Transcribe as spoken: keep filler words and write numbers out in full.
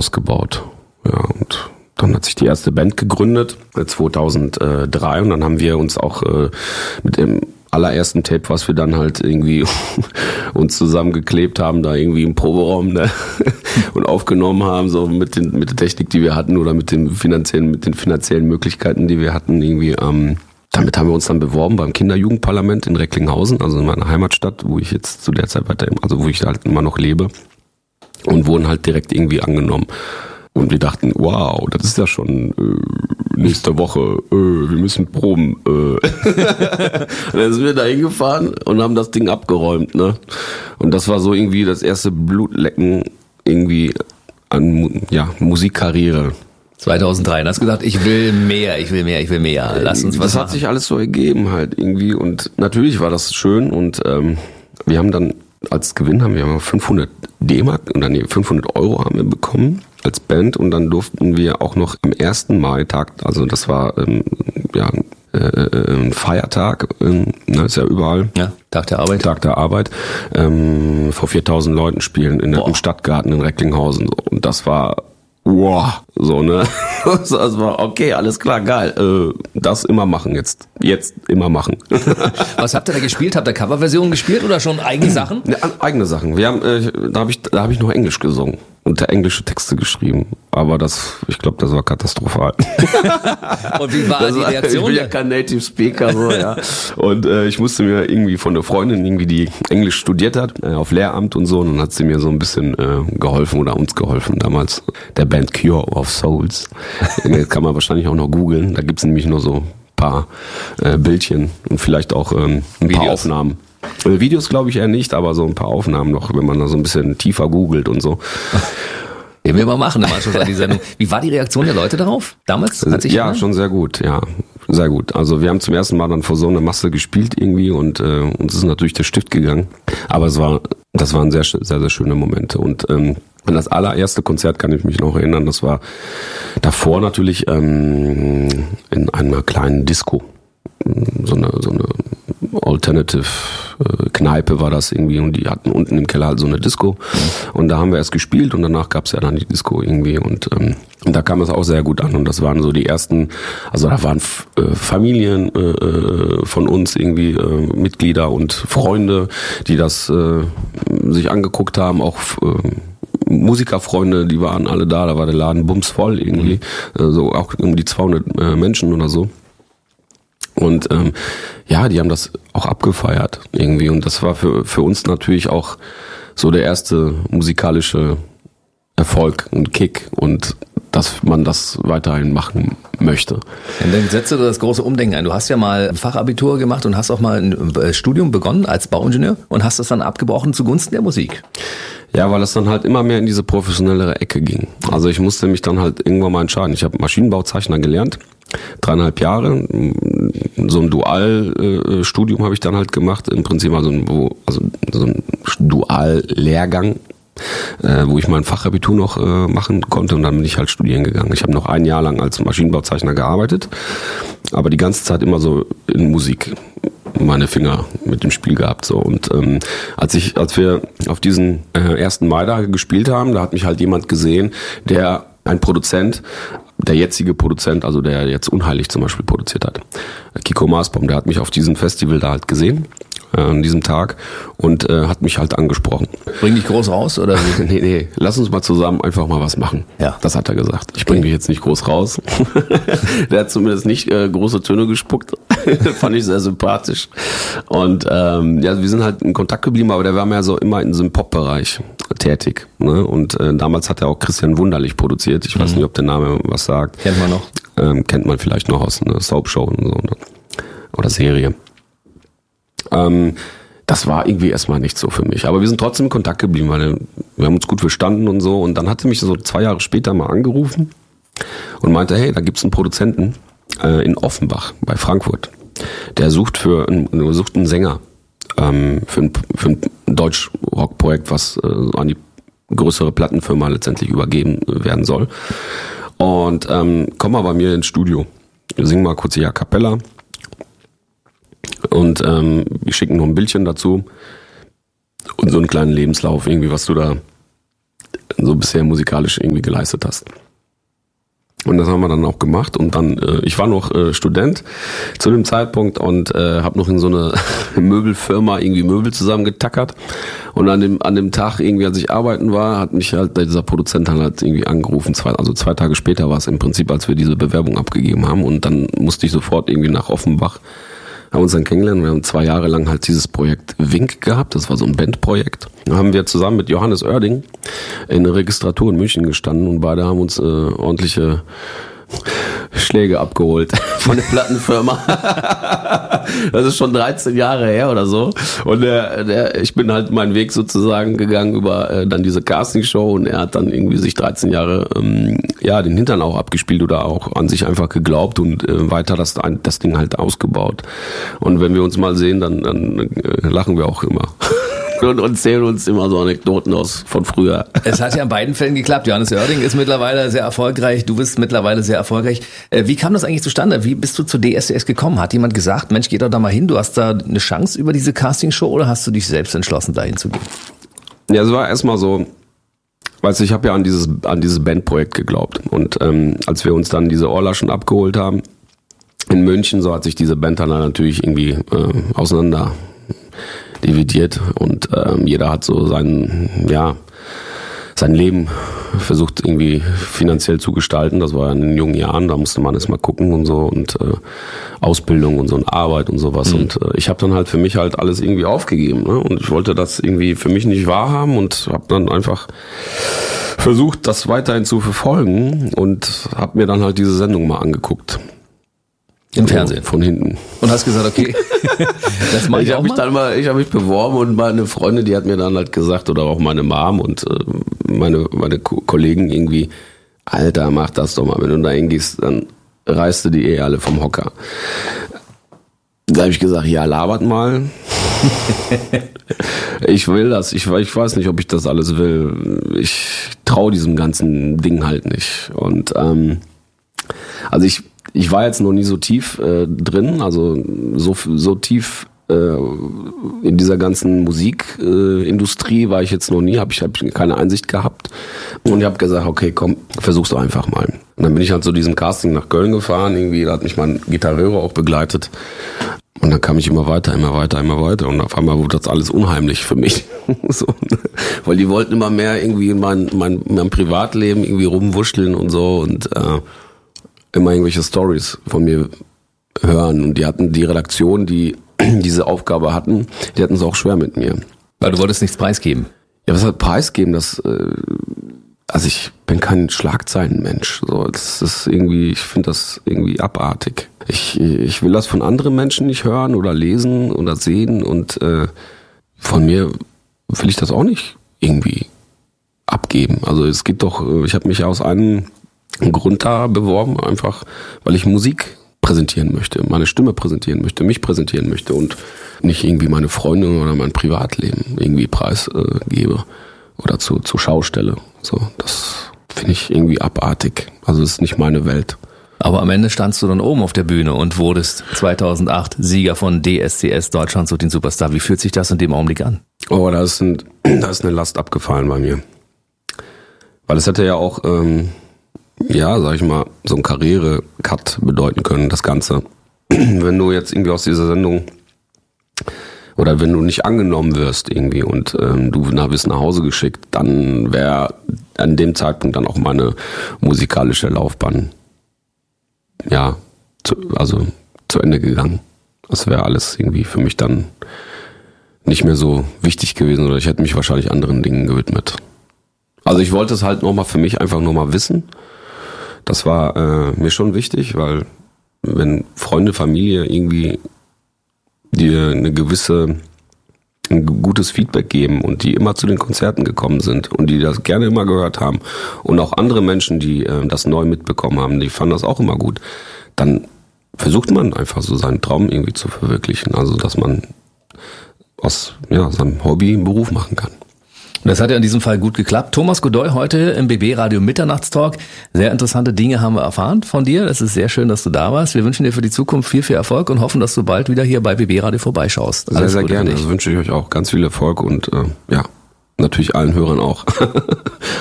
ausgebaut. Ja, und dann hat sich die erste Band gegründet, zweitausenddrei, und dann haben wir uns auch äh, mit dem allerersten Tape, was wir dann halt irgendwie uns zusammengeklebt haben, da irgendwie im Proberaum, ne, und aufgenommen haben, so mit den mit der Technik, die wir hatten, oder mit den finanziellen mit den finanziellen Möglichkeiten, die wir hatten, irgendwie. Ähm, damit haben wir uns dann beworben beim Kinderjugendparlament in Recklinghausen, also in meiner Heimatstadt, wo ich jetzt zu der Zeit weiter, also wo ich halt immer noch lebe, und wurden halt direkt irgendwie angenommen. Und wir dachten, wow, das ist ja schon äh, nächste Woche, äh, wir müssen proben. Äh. Und dann sind wir da hingefahren und haben das Ding abgeräumt, ne? Und das war so irgendwie das erste Blutlecken irgendwie an, ja, Musikkarriere. zweitausenddrei, und hast gesagt, ich will mehr, ich will mehr, ich will mehr. Lass uns was Das hat machen. sich alles so ergeben halt irgendwie, und natürlich war das schön, und ähm, wir haben dann als Gewinn haben wir fünfhundert D-Mark und dann fünfhundert Euro haben wir bekommen als Band, und dann durften wir auch noch am ersten Mai-Tag, also das war ähm, ja äh, ein Feiertag, ähm, ne, ist ja überall. Ja, Tag der Arbeit. Tag der Arbeit, ähm, vor viertausend Leuten spielen in der, im Stadtgarten in Recklinghausen, und das war wow, so, ne? Das war okay, alles klar, geil. Äh, das immer machen jetzt. Jetzt immer machen. Was habt ihr da gespielt? Habt ihr Coverversionen gespielt oder schon eigene Sachen? Ja, eigene Sachen. Wir haben, äh, da habe ich, da habe ich noch Englisch gesungen und englische Texte geschrieben. Aber das, ich glaube, das war katastrophal. Und wie war das die war, Reaktion? Ich bin ja kein Native Speaker, so, ja. Und äh, ich musste mir irgendwie von einer Freundin, irgendwie, die Englisch studiert hat, äh, auf Lehramt und so, und dann hat sie mir so ein bisschen äh, geholfen oder uns geholfen damals. Der Band Cure of Souls. Kann man wahrscheinlich auch noch googeln. Da gibt's nämlich nur so ein paar äh, Bildchen und vielleicht auch ähm, ein Videos. paar Aufnahmen. Äh, Videos glaube ich eher nicht, aber so ein paar Aufnahmen noch, wenn man da so ein bisschen tiefer googelt und so. Den wir mal machen, dann mal schon die Sendung. Wie war die Reaktion der Leute darauf? Damals? Hat sich Ja, erinnert? schon sehr gut, ja. Sehr gut. Also wir haben zum ersten Mal dann vor so einer Masse gespielt irgendwie, und äh, uns ist natürlich der Stift gegangen. Aber es war, das waren sehr, sehr, sehr schöne Momente. Und ähm, an das allererste Konzert kann ich mich noch erinnern. Das war davor natürlich ähm, in einer kleinen Disco. So eine, so eine Alternative äh, Kneipe war das irgendwie, und die hatten unten im Keller halt so eine Disco, und da haben wir erst gespielt, und danach gab's ja dann die Disco irgendwie, und, ähm, und da kam es auch sehr gut an, und das waren so die ersten, also da waren äh, Familien äh, von uns irgendwie, äh, Mitglieder und Freunde, die das äh, sich angeguckt haben, auch äh, Musikerfreunde, die waren alle da, da war der Laden bumsvoll irgendwie, mhm. äh, so auch um die zweihundert äh, Menschen oder so. Und ähm, ja, die haben das auch abgefeiert irgendwie, und das war für für uns natürlich auch so der erste musikalische Erfolg und Kick, und dass man das weiterhin machen möchte. Und dann setzt du das große Umdenken ein. Du hast ja mal ein Fachabitur gemacht und hast auch mal ein Studium begonnen als Bauingenieur und hast das dann abgebrochen zugunsten der Musik. Ja, weil es dann halt immer mehr in diese professionellere Ecke ging. Also ich musste mich dann halt irgendwann mal entscheiden. Ich habe Maschinenbauzeichner gelernt, dreieinhalb Jahre. So ein Dualstudium habe ich dann halt gemacht. Im Prinzip also ein, also so ein Duallehrgang, wo ich mein Fachabitur noch machen konnte, und dann bin ich halt studieren gegangen. Ich habe noch ein Jahr lang als Maschinenbauzeichner gearbeitet, aber die ganze Zeit immer so in Musik meine Finger mit dem Spiel gehabt, so. Und ähm, als ich, als wir auf diesen äh, ersten Mai da gespielt haben, da hat mich halt jemand gesehen, der ein Produzent, der jetzige Produzent, also der jetzt Unheilig zum Beispiel produziert hat, Kiko Maasbaum, der hat mich auf diesem Festival da halt gesehen, äh, an diesem Tag, und äh, hat mich halt angesprochen. Bring dich groß raus, oder? nee, nee, lass uns mal zusammen einfach mal was machen. Ja. Das hat er gesagt. Ich bringe dich jetzt nicht groß raus. Der hat zumindest nicht äh, große Töne gespuckt. Fand ich sehr sympathisch. Und ähm, ja, wir sind halt in Kontakt geblieben, aber der war mehr so immer in diesem Pop-Bereich tätig. Ne? Und äh, damals hat er auch Christian Wunderlich produziert. Ich weiß mhm. nicht, ob der Name was sagt. Kennt man noch. Ähm, kennt man vielleicht noch aus einer Soap-Show und so, ne? Oder Serie. Ähm, das war irgendwie erstmal nicht so für mich. Aber wir sind trotzdem in Kontakt geblieben, weil wir haben uns gut verstanden und so. Und dann hat er mich so zwei Jahre später mal angerufen und meinte, hey, da gibt's einen Produzenten äh, in Offenbach bei Frankfurt. Der sucht für einen, sucht einen Sänger ähm, für ein, für ein Deutsch-Rock-Projekt, was äh, an die größere Plattenfirma letztendlich übergeben werden soll. Und ähm, komm mal bei mir ins Studio. Wir singen mal kurz hier A Cappella. Und ähm, wir schicken noch ein Bildchen dazu und so einen kleinen Lebenslauf, irgendwie, was du da so bisher musikalisch irgendwie geleistet hast. Und das haben wir dann auch gemacht und dann, äh, ich war noch äh, Student zu dem Zeitpunkt und äh, habe noch in so eine Möbelfirma irgendwie Möbel zusammengetackert und an dem an dem Tag irgendwie, als ich arbeiten war, hat mich halt dieser Produzent dann halt irgendwie angerufen, zwei, also zwei Tage später war es im Prinzip, als wir diese Bewerbung abgegeben haben und dann musste ich sofort irgendwie nach Offenbach, haben uns dann kennengelernt. Wir haben zwei Jahre lang halt dieses Projekt Wink gehabt. Das war so ein Bandprojekt. Da haben wir zusammen mit Johannes Oerding in der Registratur in München gestanden und beide haben uns äh, ordentliche Schläge abgeholt von der Plattenfirma. Das ist schon dreizehn Jahre her oder so. Und der, der, ich bin halt meinen Weg sozusagen gegangen über äh, dann diese Castingshow und er hat dann irgendwie sich dreizehn Jahre ähm, ja den Hintern auch abgespielt oder auch an sich einfach geglaubt und äh, weiter das, das Ding halt ausgebaut. Und wenn wir uns mal sehen, dann, dann äh, lachen wir auch immer. Und erzählen uns immer so Anekdoten aus von früher. Es hat ja in beiden Fällen geklappt. Johannes Oerding ist mittlerweile sehr erfolgreich. Du bist mittlerweile sehr erfolgreich. Wie kam das eigentlich zustande? Wie bist du zu D S D S gekommen? Hat jemand gesagt, Mensch, geh doch da mal hin. Du hast da eine Chance über diese Castingshow oder hast du dich selbst entschlossen, da hinzugehen? Ja, es war erstmal so, weißt du, ich habe ja an dieses, an dieses Bandprojekt geglaubt. Und ähm, als wir uns dann diese Ohrlaschen abgeholt haben in München, so hat sich diese Band dann natürlich irgendwie äh, auseinander dividiert und ähm, jeder hat so sein, ja, sein Leben versucht irgendwie finanziell zu gestalten. Das war in den jungen Jahren, da musste man erst mal gucken und so und äh, Ausbildung und so und Arbeit und sowas. Mhm. Und äh, ich habe dann halt für mich halt alles irgendwie aufgegeben, ne? Und ich wollte das irgendwie für mich nicht wahrhaben und habe dann einfach versucht, das weiterhin zu verfolgen und habe mir dann halt diese Sendung mal angeguckt. Im Fernsehen? Von hinten. Und hast gesagt, okay, das mach ich, ich auch hab mich dann mal. Ich habe mich beworben und meine Freundin, die hat mir dann halt gesagt, oder auch meine Mom und äh, meine meine Ko- Kollegen irgendwie, Alter, mach das doch mal. Wenn du da hingehst, dann reißt du die eh alle vom Hocker. Da habe ich gesagt, ja, labert mal. Ich will das. Ich, ich weiß nicht, ob ich das alles will. Ich traue diesem ganzen Ding halt nicht. Und ähm, also ich Ich war jetzt noch nie so tief äh, drin, also so so tief äh, in dieser ganzen Musikindustrie äh, Industrie war ich jetzt noch nie, habe ich hab keine Einsicht gehabt und ich habe gesagt, okay, komm, versuch's doch einfach mal. Und dann bin ich halt zu diesem Casting nach Köln gefahren, irgendwie, da hat mich mein Gitarreur auch begleitet und dann kam ich immer weiter, immer weiter, immer weiter und auf einmal wurde das alles unheimlich für mich, so, weil die wollten immer mehr irgendwie in mein, mein, mein Privatleben irgendwie rumwuscheln und so und äh, immer irgendwelche Stories von mir hören und die hatten die Redaktion, die diese Aufgabe hatten, die hatten es auch schwer mit mir. Weil du wolltest nichts preisgeben. Ja, was halt preisgeben, das, äh, also ich bin kein Schlagzeilenmensch, so, das ist irgendwie, ich finde das irgendwie abartig. Ich, ich will das von anderen Menschen nicht hören oder lesen oder sehen und äh, von mir will ich das auch nicht irgendwie abgeben. Also es geht doch, ich habe mich aus einem Grund da beworben, einfach weil ich Musik präsentieren möchte, meine Stimme präsentieren möchte, mich präsentieren möchte und nicht irgendwie meine Freunde oder mein Privatleben irgendwie preisgebe äh, oder zu, zur Schau stelle. So, das finde ich irgendwie abartig. Also es ist nicht meine Welt. Aber am Ende standst du dann oben auf der Bühne und wurdest zweitausendacht Sieger von D S D S, Deutschland sucht den Superstar. Wie fühlt sich das in dem Augenblick an? Oh, da ist, ein, da ist eine Last abgefallen bei mir. Weil es hätte ja auch... Ähm, ja, sag ich mal, so ein Karriere-Cut bedeuten können, das Ganze. Wenn du jetzt irgendwie aus dieser Sendung oder wenn du nicht angenommen wirst irgendwie und ähm, du wirst nach Hause geschickt, dann wäre an dem Zeitpunkt dann auch meine musikalische Laufbahn ja, zu, also zu Ende gegangen. Das wäre alles irgendwie für mich dann nicht mehr so wichtig gewesen oder ich hätte mich wahrscheinlich anderen Dingen gewidmet. Also ich wollte es halt nochmal für mich einfach nochmal wissen. Das war äh, mir schon wichtig, weil wenn Freunde, Familie irgendwie dir eine gewisse, ein gutes Feedback geben und die immer zu den Konzerten gekommen sind und die das gerne immer gehört haben und auch andere Menschen, die äh, das neu mitbekommen haben, die fanden das auch immer gut, dann versucht man einfach so seinen Traum irgendwie zu verwirklichen. Also dass man aus ja, seinem Hobby einen Beruf machen kann. Und das hat ja in diesem Fall gut geklappt. Thomas Godoy heute im B B Radio Mitternachtstalk. Sehr interessante Dinge haben wir erfahren von dir. Es ist sehr schön, dass du da warst. Wir wünschen dir für die Zukunft viel, viel Erfolg und hoffen, dass du bald wieder hier bei B B Radio vorbeischaust. Sehr, sehr gerne. Das wünsche ich euch auch ganz viel Erfolg und äh, ja, natürlich allen Hörern auch.